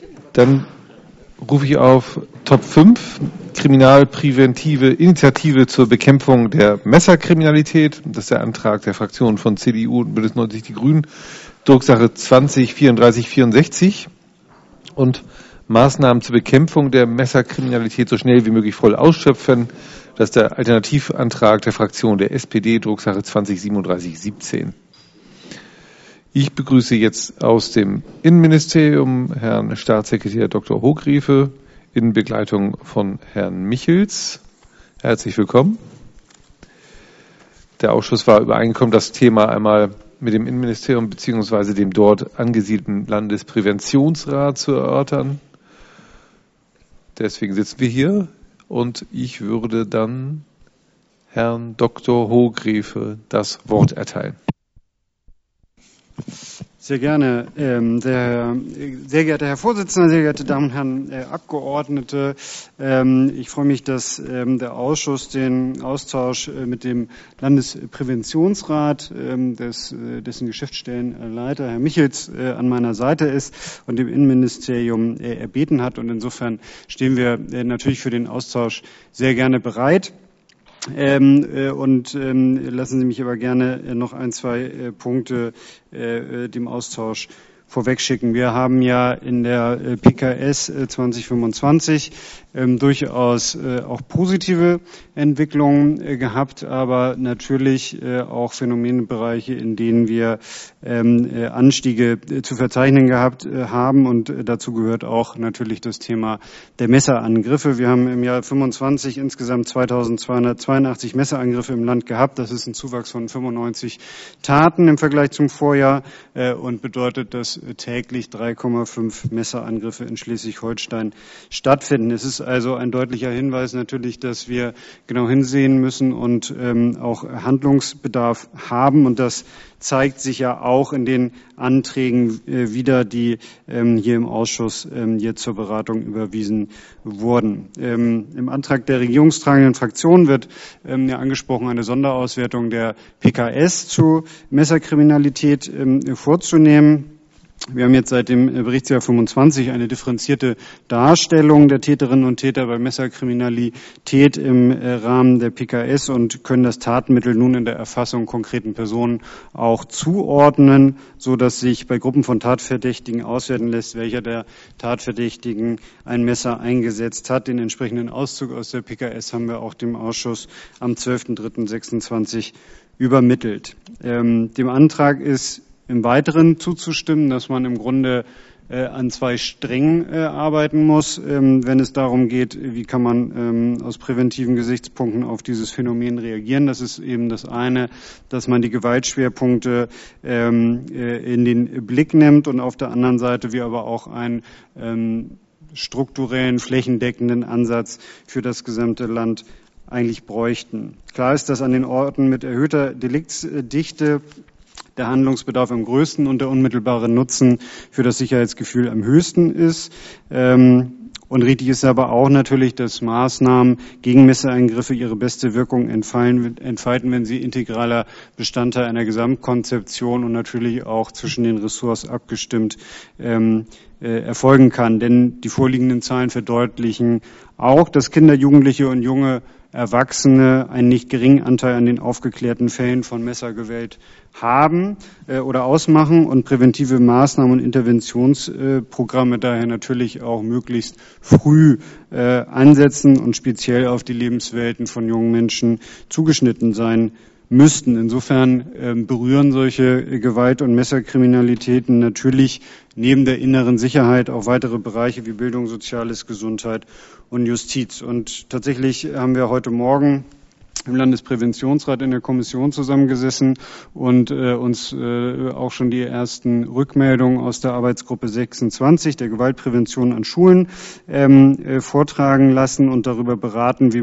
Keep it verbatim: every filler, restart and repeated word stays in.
Dann rufe ich auf Top fünf, Kriminalpräventive Initiative zur Bekämpfung der Messerkriminalität. Das ist der Antrag der Fraktionen von C D U und Bündnis neunzig Die Grünen, Drucksache zwanzig vierunddreißig vierundsechzig. Und Maßnahmen zur Bekämpfung der Messerkriminalität so schnell wie möglich voll ausschöpfen. Das ist der Alternativantrag der Fraktion der S P D, Drucksache zwanzig siebenunddreißig siebzehn. Ich begrüße jetzt aus dem Innenministerium Herrn Staatssekretär Doktor Hohgräfe in Begleitung von Herrn Michels. Herzlich willkommen. Der Ausschuss war übereingekommen, das Thema einmal mit dem Innenministerium bzw. dem dort angesiedelten Landespräventionsrat zu erörtern. Deswegen sitzen wir hier und ich würde dann Herrn Doktor Hohgräfe das Wort erteilen. Sehr gerne. Ähm, der, sehr geehrter Herr Vorsitzender, sehr geehrte Damen und Herren äh, Abgeordnete, ähm, ich freue mich, dass ähm, der Ausschuss den Austausch äh, mit dem Landespräventionsrat, ähm, des, äh, dessen Geschäftsstellenleiter Herr Michels äh, an meiner Seite ist und dem Innenministerium äh, erbeten hat. Und insofern stehen wir äh, natürlich für den Austausch sehr gerne bereit. Ähm, äh, und ähm, lassen Sie mich aber gerne äh, noch ein, zwei äh, Punkte äh, dem Austausch vorwegschicken. Wir haben ja in der äh, P K S äh, zwanzig fünfundzwanzig ähm, durchaus äh, auch positive Entwicklungen äh, gehabt, aber natürlich äh, auch Phänomenbereiche, in denen wir ähm, äh, Anstiege äh, zu verzeichnen gehabt äh, haben. Und äh, dazu gehört auch natürlich das Thema der Messerangriffe. Wir haben im Jahr fünfundzwanzig insgesamt zweitausendzweihundertzweiundachtzig Messerangriffe im Land gehabt. Das ist ein Zuwachs von fünfundneunzig Taten im Vergleich zum Vorjahr äh, und bedeutet, dass äh, täglich drei Komma fünf Messerangriffe in Schleswig-Holstein stattfinden. Es ist also ein deutlicher Hinweis natürlich, dass wir genau hinsehen müssen und ähm, auch Handlungsbedarf haben. Und das zeigt sich ja auch in den Anträgen äh, wieder, die ähm, hier im Ausschuss ähm, jetzt zur Beratung überwiesen wurden. Ähm, Im Antrag der regierungstragenden Fraktion wird ähm, ja angesprochen, eine Sonderauswertung der P K S zu Messerkriminalität ähm, vorzunehmen. Wir haben jetzt seit dem Berichtsjahr fünfundzwanzig eine differenzierte Darstellung der Täterinnen und Täter bei Messerkriminalität im Rahmen der P K S und können das Tatmittel nun in der Erfassung konkreten Personen auch zuordnen, so dass sich bei Gruppen von Tatverdächtigen auswerten lässt, welcher der Tatverdächtigen ein Messer eingesetzt hat. Den entsprechenden Auszug aus der P K S haben wir auch dem Ausschuss am zwölften dritten sechsundzwanzig übermittelt. Ähm, dem Antrag ist im Weiteren zuzustimmen, dass man im Grunde äh, an zwei Strängen äh, arbeiten muss, ähm, wenn es darum geht, wie kann man ähm, aus präventiven Gesichtspunkten auf dieses Phänomen reagieren. Das ist eben das eine, dass man die Gewaltschwerpunkte ähm, äh, in den Blick nimmt und auf der anderen Seite wir aber auch einen ähm, strukturellen, flächendeckenden Ansatz für das gesamte Land eigentlich bräuchten. Klar ist, dass an den Orten mit erhöhter Deliktsdichte der Handlungsbedarf am größten und der unmittelbare Nutzen für das Sicherheitsgefühl am höchsten ist. Und richtig ist aber auch natürlich, dass Maßnahmen gegen Messereingriffe ihre beste Wirkung entfalten, wenn sie integraler Bestandteil einer Gesamtkonzeption und natürlich auch zwischen den Ressorts abgestimmt ähm, äh, erfolgen kann. Denn die vorliegenden Zahlen verdeutlichen auch, dass Kinder, Jugendliche und junge Erwachsene einen nicht geringen Anteil an den aufgeklärten Fällen von Messergewalt haben äh, oder ausmachen und präventive Maßnahmen und Interventionsprogramme äh, daher natürlich auch möglichst früh äh, ansetzen und speziell auf die Lebenswelten von jungen Menschen zugeschnitten sein müssten. Insofern äh, berühren solche Gewalt- und Messerkriminalitäten natürlich neben der inneren Sicherheit auch weitere Bereiche wie Bildung, Soziales, Gesundheit und Justiz. Und tatsächlich haben wir heute Morgen im Landespräventionsrat in der Kommission zusammengesessen und äh, uns äh, auch schon die ersten Rückmeldungen aus der Arbeitsgruppe sechsundzwanzig der Gewaltprävention an Schulen ähm, äh, vortragen lassen und darüber beraten, wie